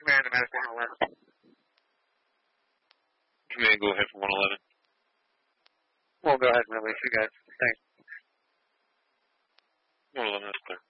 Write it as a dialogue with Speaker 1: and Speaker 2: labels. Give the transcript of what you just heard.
Speaker 1: Command to Medic 111.
Speaker 2: Command, go ahead for 111.
Speaker 1: We'll go ahead and release you guys. Thanks.
Speaker 2: 111, that's clear.